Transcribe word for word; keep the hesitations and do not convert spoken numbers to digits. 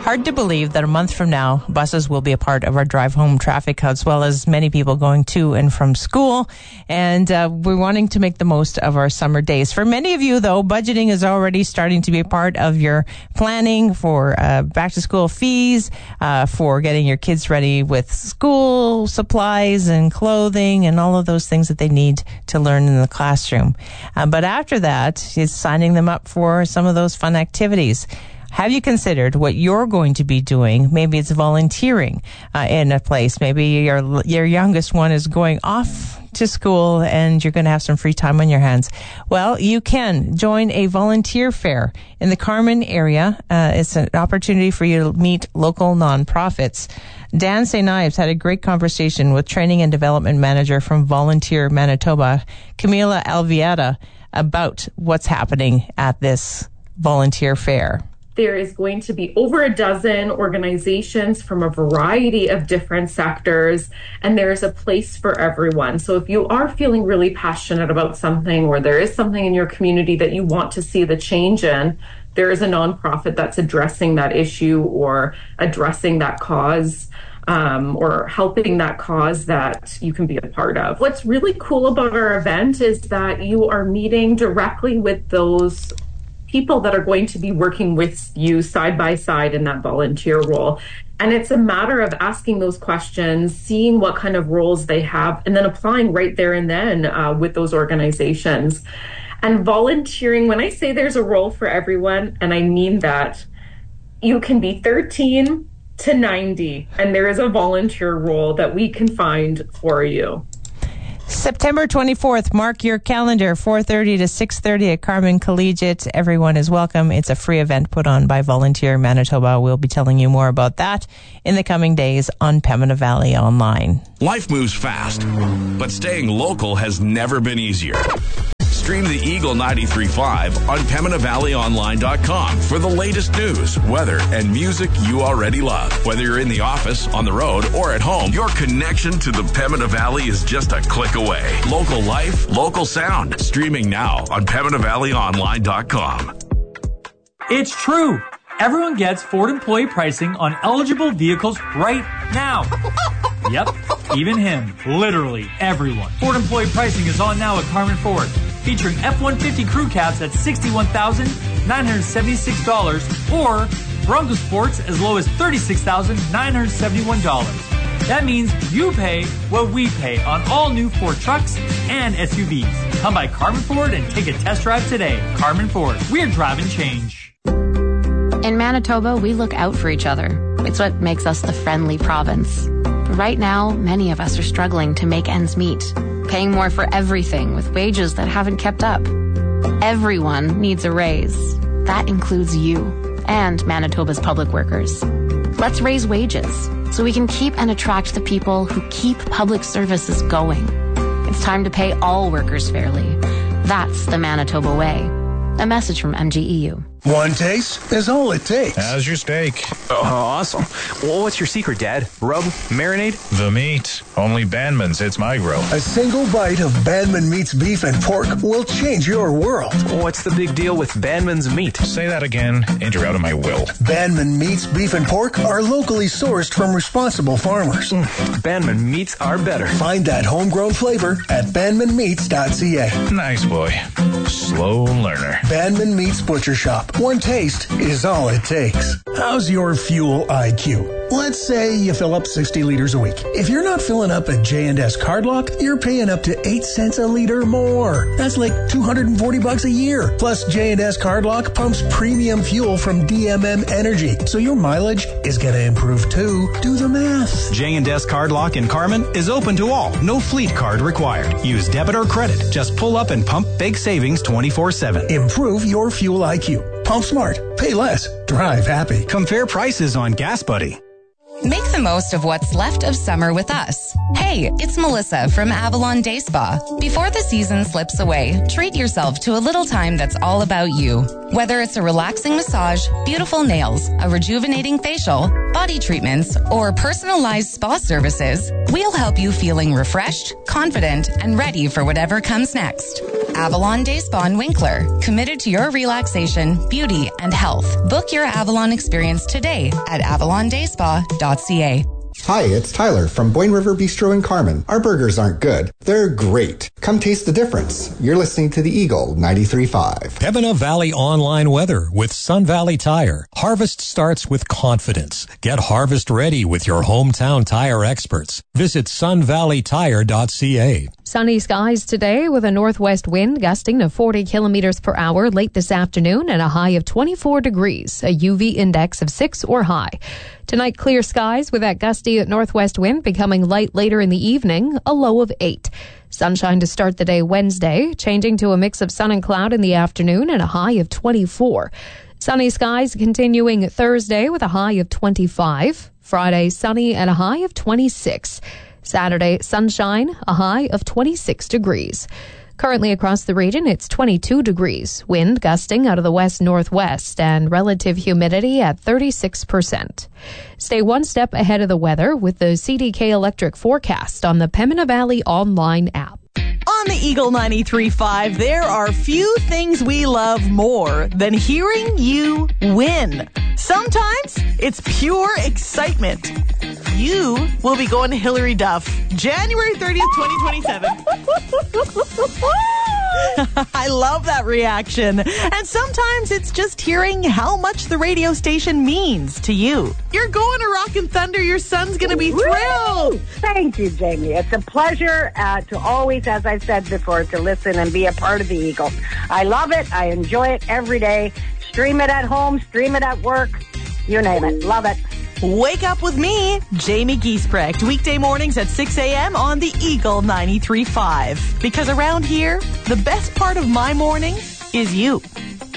Hard to believe that a month from now, buses will be a part of our drive home traffic, as well as many people going to and from school. And uh, we're wanting to make the most of our summer days. For many of you, though, budgeting is already starting to be a part of your planning for uh, back-to-school fees, uh, for getting your kids ready with school supplies and clothing and all of those things that they need to learn in the classroom. Uh, but after that, is signing them up for some of those fun activities. Have you considered what you're going to be doing? Maybe it's volunteering uh, in a place. Maybe your your youngest one is going off to school and you're going to have some free time on your hands. Well, you can join a volunteer fair in the Carman area. Uh, it's an opportunity for you to meet local nonprofits. Dan Saint Ives had a great conversation with Training and Development Manager from Volunteer Manitoba, Camila Alviada, about what's happening at this volunteer fair. There is going to be over a dozen organizations from a variety of different sectors, and there is a place for everyone. So if you are feeling really passionate about something, or there is something in your community that you want to see the change in, there is a nonprofit that's addressing that issue or addressing that cause, um, or helping that cause that you can be a part of. What's really cool about our event is that you are meeting directly with those people that are going to be working with you side by side in that volunteer role. And it's a matter of asking those questions, seeing what kind of roles they have, and then applying right there and then uh, with those organizations. And volunteering, when I say there's a role for everyone, and I mean that, you can be thirteen to ninety, and there is a volunteer role that we can find for you. September twenty-fourth, mark your calendar, four thirty to six thirty at Carman Collegiate. Everyone is welcome. It's a free event put on by Volunteer Manitoba. We'll be telling you more about that in the coming days on Pembina Valley Online. Life moves fast, but staying local has never been easier. Stream the Eagle ninety-three point five on Pembina Valley Online dot com for the latest news, weather, and music you already love. Whether you're in the office, on the road, or at home, your connection to the Pembina Valley is just a click away. Local life, local sound. Streaming now on Pembina Valley Online dot com. It's true. Everyone gets Ford employee pricing on eligible vehicles right now. Yep, even him. Literally everyone. Ford employee pricing is on now at Carman Ford, featuring F one fifty crew cabs at sixty-one thousand nine hundred seventy-six dollars or Bronco Sports as low as thirty-six thousand nine hundred seventy-one dollars. That means you pay what we pay on all new Ford trucks and S U Vs. Come by Carman Ford and take a test drive today. Carman Ford, we're driving change. In Manitoba, we look out for each other. It's what makes us the friendly province. But right now, many of us are struggling to make ends meet, paying more for everything with wages that haven't kept up. Everyone needs a raise. That includes you and Manitoba's public workers. Let's raise wages so we can keep and attract the people who keep public services going. It's time to pay all workers fairly. That's the Manitoba way. A message from M G E U. One taste is all it takes. How's your steak? Oh, awesome. Well, what's your secret, Dad? Rub? Marinade? The meat. Only Bandman's hits my grill. A single bite of Bandman Meat's beef and pork will change your world. What's the big deal with Bandman's meat? Say that again, and you're out of my will. Bandman Meat's beef and pork are locally sourced from responsible farmers. Mm, Bandman Meats are better. Find that homegrown flavor at bandman meats dot c a. Nice boy. Slow learner. Bandman Meat's Butcher Shop. One taste is all it takes. How's your fuel I Q? Let's say you fill up sixty liters a week. If you're not filling up at J and S Cardlock, you're paying up to eight cents a liter more. That's like two hundred forty bucks a year. Plus, J and S Cardlock pumps premium fuel from D M M Energy, so your mileage is going to improve too. Do the math. J and S Cardlock in Carman is open to all. No fleet card required. Use debit or credit. Just pull up and pump big savings twenty-four seven. Improve your fuel I Q. Pump smart. Pay less. Drive happy. Compare prices on Gas Buddy. Make the most of what's left of summer with us. Hey, it's Melissa from Avalon Day Spa. Before the season slips away, treat yourself to a little time that's all about you. Whether it's a relaxing massage, beautiful nails, a rejuvenating facial, body treatments, or personalized spa services, we'll help you feeling refreshed, confident, and ready for whatever comes next. Avalon Day Spa in Winkler, committed to your relaxation, beauty, and health. Book your Avalon experience today at avalon day spa dot c a. Hi, it's Tyler from Boyne River Bistro in Carman. Our burgers aren't good. They're great. Come taste the difference. You're listening to the Eagle ninety-three point five. Pembina Valley Online Weather with Sun Valley Tire. Harvest starts with confidence. Get harvest ready with your hometown tire experts. Visit sun valley tire dot c a. Sunny skies today with a northwest wind gusting to forty kilometers per hour late this afternoon and a high of twenty-four degrees, a U V index of six or high. Tonight, clear skies with that gusty northwest wind becoming light later in the evening, a low of eight. Sunshine to start the day Wednesday, changing to a mix of sun and cloud in the afternoon and a high of twenty-four. Sunny skies continuing Thursday with a high of twenty-five. Friday, sunny and a high of twenty-six. Saturday, sunshine, a high of twenty-six degrees. Currently across the region, it's twenty-two degrees. Wind gusting out of the west-northwest and relative humidity at thirty-six percent. Stay one step ahead of the weather with the C D K Electric forecast on the Pembina Valley online app. On the Eagle ninety-three point five, there are few things we love more than hearing you win. Sometimes it's pure excitement. You will be going to Hillary Duff January thirtieth, twenty twenty-seven. I love that reaction. And sometimes it's just hearing how much the radio station means to you. You're going to Rockin' Thunder. Your son's going to be thrilled. Woo! Thank you, Jamie. It's a pleasure uh, to always, as I said before, to listen and be a part of the Eagle. I love it. I enjoy it every day. Stream it at home, stream it at work, you name it. Love it. Wake up with me, Jamie Giesbrecht, weekday mornings at six a.m. on the Eagle ninety-three point five. Because around here, the best part of my morning is you.